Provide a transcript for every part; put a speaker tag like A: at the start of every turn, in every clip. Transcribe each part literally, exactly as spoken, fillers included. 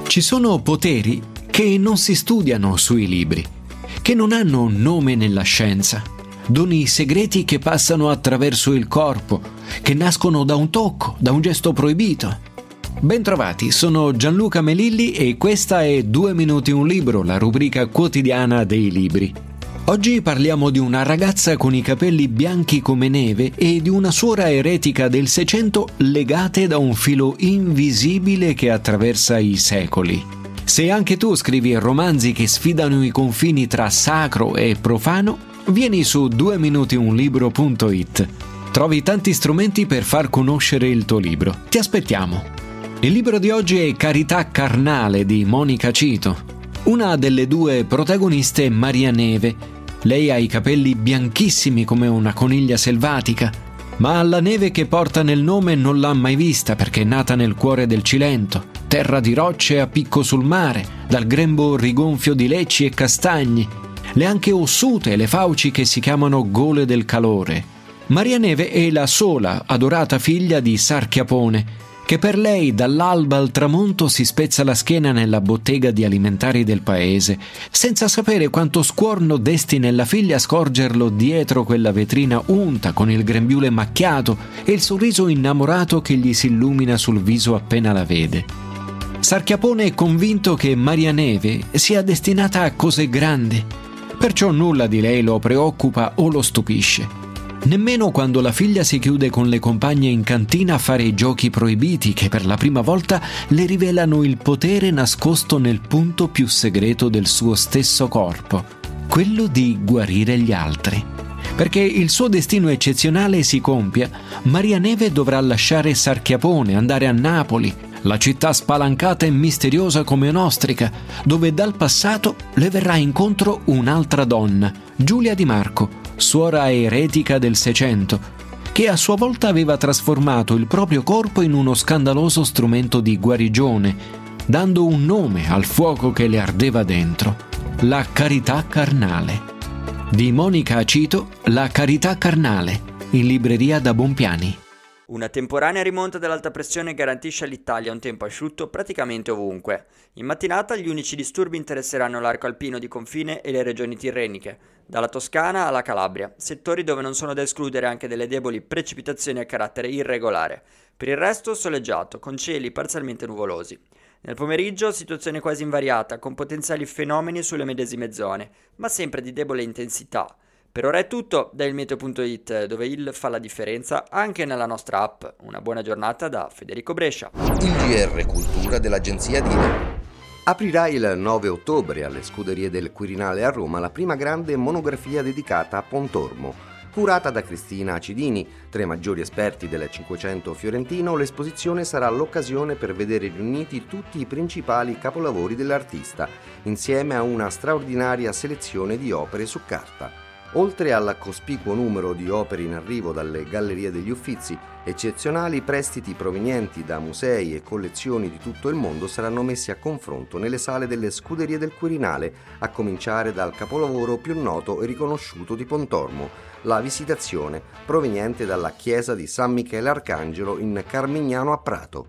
A: Ci sono poteri che non si studiano sui libri, che non hanno un nome nella scienza, doni segreti che passano attraverso il corpo, che nascono da un tocco, da un gesto proibito. Bentrovati, sono Gianluca Melilli e questa è Due Minuti un Libro, la rubrica quotidiana dei libri. Oggi parliamo di una ragazza con i capelli bianchi come neve e di una suora eretica del Seicento legate da un filo invisibile che attraversa i secoli. Se anche tu scrivi romanzi che sfidano i confini tra sacro e profano, vieni su due minuti un libro punto it. Trovi tanti strumenti per far conoscere il tuo libro. Ti aspettiamo. Il libro di oggi è Carità carnale di Monica Cito. Una delle due protagoniste è Maria Neve. Lei ha i capelli bianchissimi come una coniglia selvatica, ma la neve che porta nel nome non l'ha mai vista perché è nata nel cuore del Cilento, terra di rocce a picco sul mare, dal grembo rigonfio di lecci e castagni, le anche ossute e le fauci che si chiamano gole del calore. Maria Neve è la sola adorata figlia di Sarchiapone, che per lei dall'alba al tramonto si spezza la schiena nella bottega di alimentari del paese, senza sapere quanto scuorno desti nella figlia scorgerlo dietro quella vetrina unta con il grembiule macchiato e il sorriso innamorato che gli si illumina sul viso appena la vede. Sarchiapone è convinto che Maria Neve sia destinata a cose grandi, perciò nulla di lei lo preoccupa o lo stupisce. Nemmeno quando la figlia si chiude con le compagne in cantina a fare i giochi proibiti che per la prima volta le rivelano il potere nascosto nel punto più segreto del suo stesso corpo, quello di guarire gli altri. Perché il suo destino eccezionale si compia, Maria Neve dovrà lasciare Sarchiapone, andare a Napoli, la città spalancata e misteriosa come un'ostrica, dove dal passato le verrà incontro un'altra donna, Giulia Di Marco, suora eretica del Seicento, che a sua volta aveva trasformato il proprio corpo in uno scandaloso strumento di guarigione, dando un nome al fuoco che le ardeva dentro: la carità carnale. Di Monica Cito, La carità carnale, in libreria da Bompiani.
B: Una temporanea rimonta dell'alta pressione garantisce all'Italia un tempo asciutto praticamente ovunque. In mattinata gli unici disturbi interesseranno l'arco alpino di confine e le regioni tirreniche, dalla Toscana alla Calabria, settori dove non sono da escludere anche delle deboli precipitazioni a carattere irregolare. Per il resto soleggiato, con cieli parzialmente nuvolosi. Nel pomeriggio situazione quasi invariata, con potenziali fenomeni sulle medesime zone, ma sempre di debole intensità. Per ora è tutto da il meteo punto it, dove il fa la differenza anche nella nostra app. Una buona giornata da Federico Brescia.
C: Il G R Cultura dell'agenzia Dine. Aprirà il nove ottobre alle Scuderie del Quirinale a Roma la prima grande monografia dedicata a Pontormo. Curata da Cristina Acidini, tra i maggiori esperti del Cinquecento fiorentino, l'esposizione sarà l'occasione per vedere riuniti tutti i principali capolavori dell'artista, insieme a una straordinaria selezione di opere su carta. Oltre al cospicuo numero di opere in arrivo dalle Gallerie degli Uffizi, eccezionali prestiti provenienti da musei e collezioni di tutto il mondo saranno messi a confronto nelle sale delle Scuderie del Quirinale, a cominciare dal capolavoro più noto e riconosciuto di Pontormo, la Visitazione, proveniente dalla chiesa di San Michele Arcangelo in Carmignano a Prato.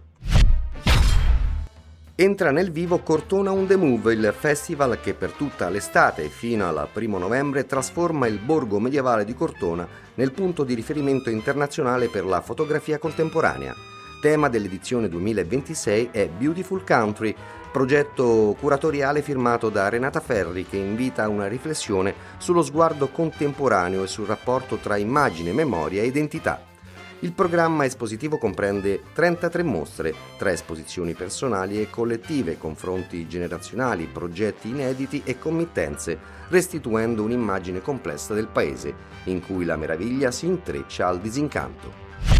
C: Entra nel vivo Cortona on the Move, il festival che per tutta l'estate e fino al primo novembre trasforma il borgo medievale di Cortona nel punto di riferimento internazionale per la fotografia contemporanea. Tema dell'edizione duemilaventisei è Beautiful Country, progetto curatoriale firmato da Renata Ferri che invita a una riflessione sullo sguardo contemporaneo e sul rapporto tra immagine, memoria e identità. Il programma espositivo comprende trentatré mostre, tre esposizioni personali e collettive, confronti generazionali, progetti inediti e committenze, restituendo un'immagine complessa del paese, in cui la meraviglia si intreccia al disincanto.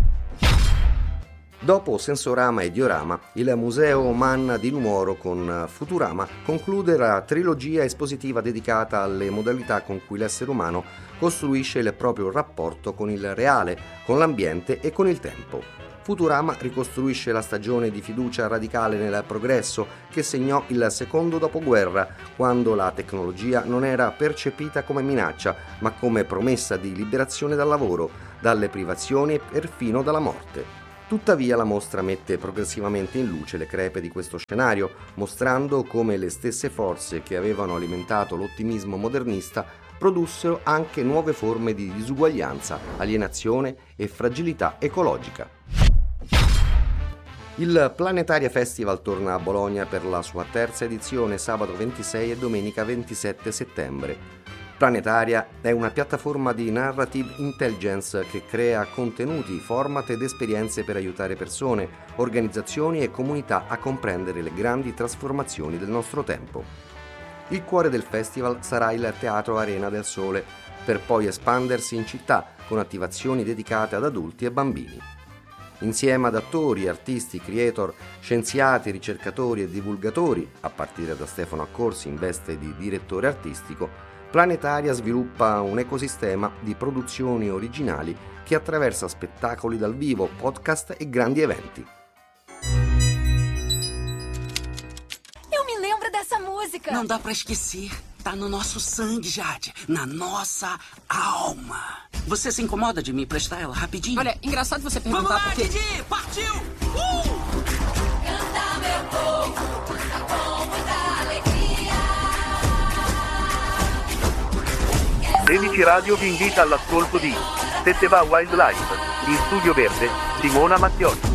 C: Dopo Sensorama e Diorama, il Museo Manna di Nuoro con Futurama conclude la trilogia espositiva dedicata alle modalità con cui l'essere umano costruisce il proprio rapporto con il reale, con l'ambiente e con il tempo. Futurama ricostruisce la stagione di fiducia radicale nel progresso che segnò il secondo dopoguerra, quando la tecnologia non era percepita come minaccia, ma come promessa di liberazione dal lavoro, dalle privazioni e perfino dalla morte. Tuttavia la mostra mette progressivamente in luce le crepe di questo scenario, mostrando come le stesse forze che avevano alimentato l'ottimismo modernista produssero anche nuove forme di disuguaglianza, alienazione e fragilità ecologica. Il Planetaria Festival torna a Bologna per la sua terza edizione sabato ventisei e domenica ventisette settembre. Planetaria è una piattaforma di narrative intelligence che crea contenuti, format ed esperienze per aiutare persone, organizzazioni e comunità a comprendere le grandi trasformazioni del nostro tempo. Il cuore del festival sarà il Teatro Arena del Sole, per poi espandersi in città con attivazioni dedicate ad adulti e bambini. Insieme ad attori, artisti, creator, scienziati, ricercatori e divulgatori, a partire da Stefano Accorsi in veste di direttore artistico, Planetaria sviluppa un ecosistema di produzioni originali che attraversa spettacoli dal vivo, podcast e grandi eventi.
D: Eu me lembro dessa música.
E: Não dá pra esquecer. Tá no nosso sangue, Jade. Na nossa alma. Você se incomoda de me emprestar ela rapidinho?
D: Olha, engraçado você perguntar.
E: Vamos lá,
D: porque...
E: Didi! Partiu! Uh!
D: Canta meu povo, com muita alegria.
F: tredici Radio vi invita all'ascolto di Teteva Wildlife. In Studio Verde, Simona Mattiotti.